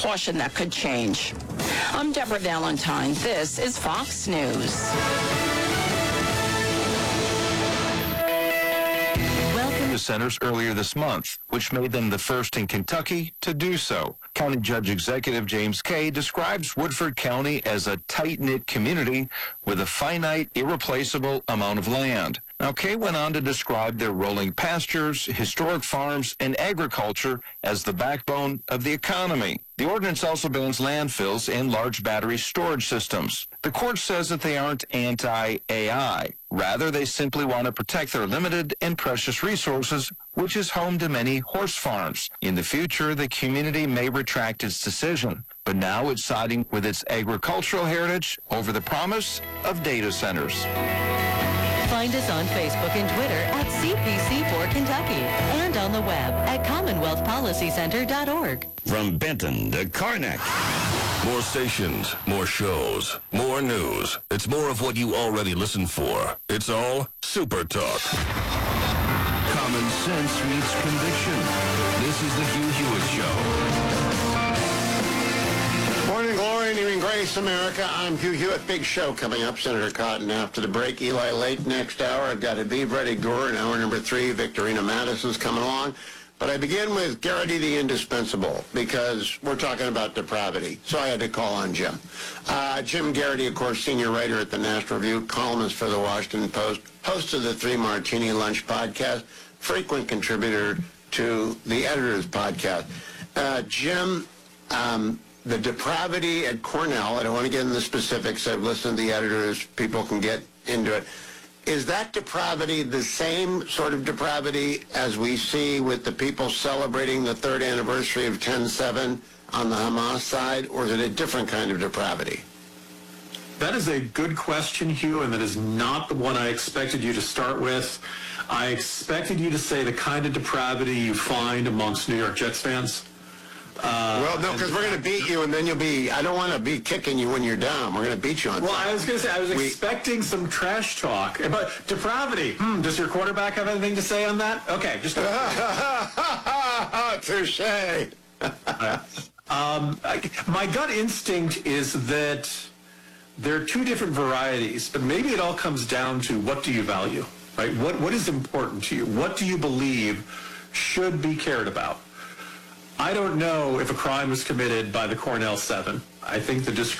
caution that could change. I'm Deborah Valentine. This is Fox News. Centers earlier this month, which made them the first in Kentucky to do so. County Judge Executive James Kay describes Woodford County as a tight-knit community with a finite, irreplaceable amount of land. Now, Kay went on to describe their rolling pastures, historic farms, and agriculture as the backbone of the economy. The ordinance also bans landfills and large battery storage systems. The court says that they aren't anti-AI. Rather, they simply want to protect their limited and precious resources, which is home to many horse farms. In the future, the community may retract its decision, but now it's siding with its agricultural heritage over the promise of data centers. Find us on Facebook and Twitter at CPC4Kentucky and on the web at CommonwealthPolicyCenter.org. From Benton to Karnak. More stations, more shows, more news. It's more of what you already listen for. It's all Super Talk. Common sense meets conviction. This is the Hugh Hewitt Show. Morning glory and evening grace, America. I'm Hugh Hewitt. Big show coming up. Senator Cotton after the break. Eli Lake next hour. I've got Habib Reddy Gore in hour number 3. Victorina Madison's coming along. But I begin with Garrity the Indispensable because we're talking about depravity. So I had to call on Jim. Jim Garrity, of course, senior writer at the National Review, columnist for the Washington Post, host of the 3 Martini Lunch podcast, frequent contributor to the Editor's podcast. Jim, the depravity at Cornell, I don't want to get into the specifics. I've listened to the editors. People can get into it. Is that depravity the same sort of depravity as we see with the people celebrating the 3rd anniversary of 10/7 on the Hamas side, or is it a different kind of depravity? That is a good question, Hugh, and that is not the one I expected you to start with. I expected you to say the kind of depravity you find amongst New York Jets fans. Well, no, because we're going to beat you, and then you'll be, I don't want to be kicking you when you're down. We're going to beat you on Well, I was going to say, I was expecting some trash talk. But depravity, does your quarterback have anything to say on that? Okay, just... Touché. My gut instinct is that there are 2 different varieties, but maybe it all comes down to what do you value, right? What is important to you? What do you believe should be cared about? I don't know if a crime was committed by the Cornell 7. I think the